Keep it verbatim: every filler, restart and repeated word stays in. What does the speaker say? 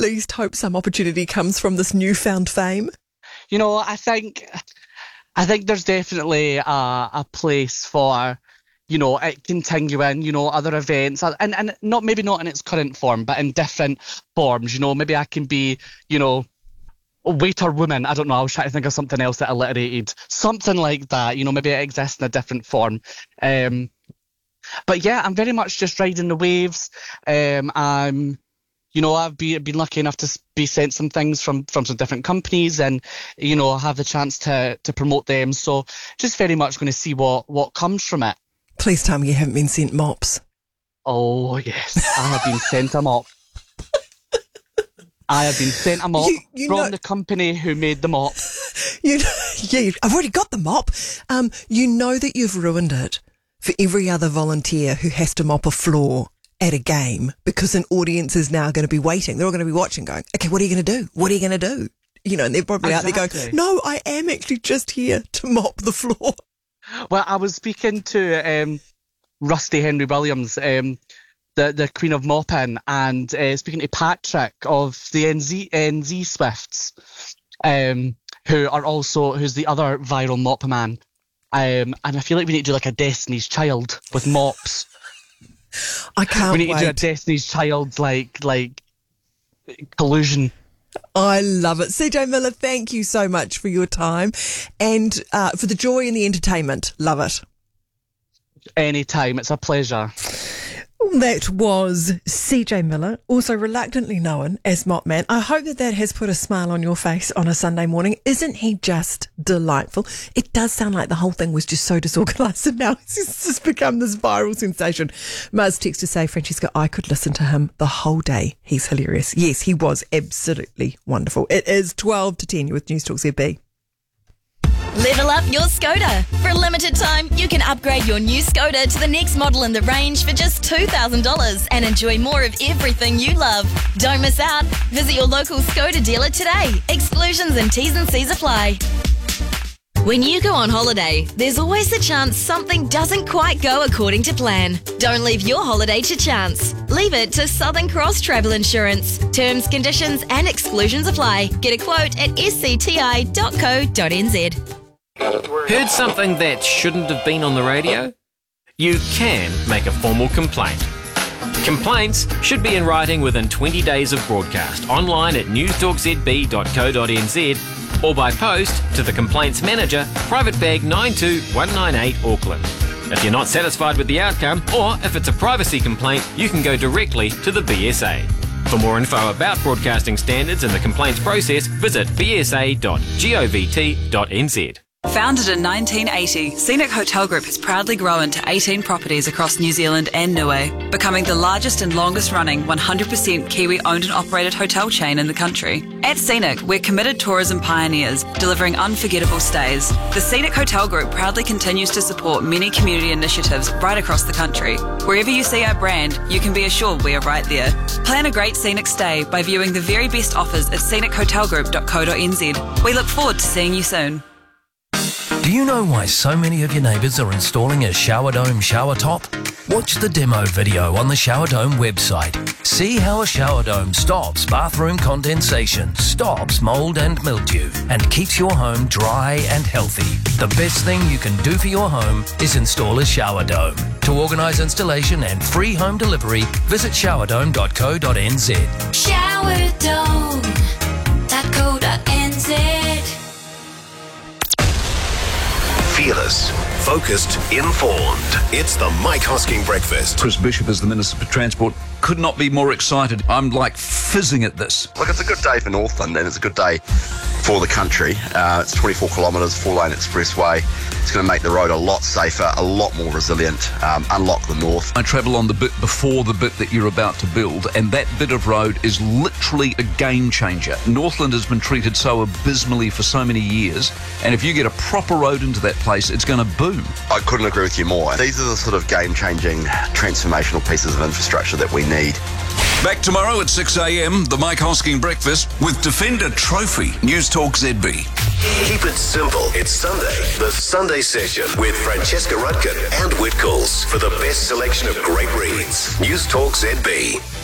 least hope some opportunity comes from this newfound fame? You know, I think I think there's definitely a, a place for, you know, it continuing, you know, other events, and, and not maybe not in its current form, but in different forms. You know, maybe I can be, you know, waiter woman. I don't know. I was trying to think of something else that alliterated. Something like that. You know, maybe it exists in a different form. Um, but yeah, I'm very much just riding the waves. Um, I'm, you know, I've been, been lucky enough to be sent some things from, from some different companies, and, you know, have the chance to, to promote them. So just very much going to see what, what comes from it. Please tell me you haven't been sent mops. Oh, yes. I have been sent a mop. I have been sent a mop you, you from know, the company who made the mop. You know, yeah, I've already got the mop. Um, you know that you've ruined it for every other volunteer who has to mop a floor at a game, because an audience is now going to be waiting. They're all going to be watching going, okay, what are you going to do? What are you going to do? You know, and they're probably exactly. out there going, no, I am actually just here to mop the floor. Well, I was speaking to um, Rusty Henry Williams, um, the the Queen of Mopping, and uh, speaking to Patrick of the N Z N Z Swifts, um, who are also who's the other viral mop man, um, and I feel like we need to do like a Destiny's Child with mops. I can't. We need wait. to do a Destiny's Child like like collusion. I love it. C J Miller, thank you so much for your time and uh, for the joy and the entertainment. Love it. Anytime. It's a pleasure. That was C J Miller, also reluctantly known as Mop Man. I hope that that has put a smile on your face on a Sunday morning. Isn't he just delightful? It does sound like the whole thing was just so disorganised, and now it's just become this viral sensation. Mars text to say, Francesca, I could listen to him the whole day. He's hilarious. Yes, he was absolutely wonderful. It is twelve to ten with News Talk Z B. Level up your Skoda. For a limited time, you can upgrade your new Skoda to the next model in the range for just two thousand dollars and enjoy more of everything you love. Don't miss out. Visit your local Skoda dealer today. Exclusions and T's and C's apply. When you go on holiday, there's always the chance something doesn't quite go according to plan. Don't leave your holiday to chance. Leave it to Southern Cross Travel Insurance. Terms, conditions and exclusions apply. Get a quote at s c t i dot co dot n z. Heard something that shouldn't have been on the radio? You can make a formal complaint. Complaints should be in writing within twenty days of broadcast, online at news talk z b dot co dot n z or by post to the Complaints Manager, Private Bag nine two one nine eight, Auckland. If you're not satisfied with the outcome, or if it's a privacy complaint, you can go directly to the B S A. For more info about broadcasting standards and the complaints process, visit b s a dot govt dot n z. Founded in nineteen eighty, Scenic Hotel Group has proudly grown to eighteen properties across New Zealand and Niue, becoming the largest and longest running one hundred percent Kiwi owned and operated hotel chain in the country. At Scenic, we're committed tourism pioneers, delivering unforgettable stays. The Scenic Hotel Group proudly continues to support many community initiatives right across the country. Wherever you see our brand, you can be assured we are right there. Plan a great Scenic stay by viewing the very best offers at scenic hotel group dot co dot n z. We look forward to seeing you soon. Do you know why so many of your neighbours are installing a Shower Dome shower top? Watch the demo video on the Shower Dome website. See how a shower dome stops bathroom condensation, stops mould and mildew, and keeps your home dry and healthy. The best thing you can do for your home is install a shower dome. To organise installation and free home delivery, visit shower dome dot co dot n z. shower dome dot co dot n z. Fearless, focused, informed. It's the Mike Hosking Breakfast. Chris Bishop is the Minister for Transport. Could not be more excited. I'm like fizzing at this. Look, it's a good day for Northland and it's a good day for the country. Uh, it's twenty-four kilometres, four-lane expressway. It's going to make the road a lot safer, a lot more resilient, um, unlock the north. I travel on the bit before the bit that you're about to build, and that bit of road is literally a game changer. Northland has been treated so abysmally for so many years, and if you get a proper road into that place, it's going to boom. I couldn't agree with you more. These are the sort of game-changing, transformational pieces of infrastructure that we need. Back tomorrow at six a.m, the Mike Hosking Breakfast with Defender Trophy, News Talk Z B. Keep it simple. It's Sunday, the Sunday Session with Francesca Rudkin and Whitcoulls for the best selection of great reads. News Talk Z B.